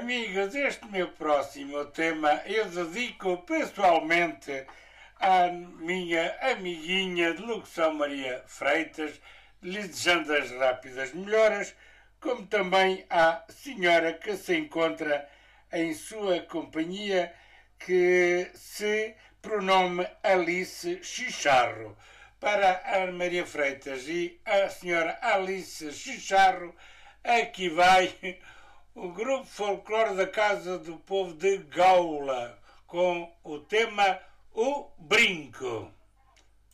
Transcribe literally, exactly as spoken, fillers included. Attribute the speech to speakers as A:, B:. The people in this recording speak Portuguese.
A: Amigos, este meu próximo tema eu dedico pessoalmente à minha amiguinha de locução Maria Freitas, lhe desejando as rápidas melhoras, como também à senhora que se encontra em sua companhia, que se pronome Alice Chicharro. Para a Maria Freitas e a senhora Alice Chicharro, aqui vai o grupo folclore da Casa do Povo de Gaula, com o tema O Brinco.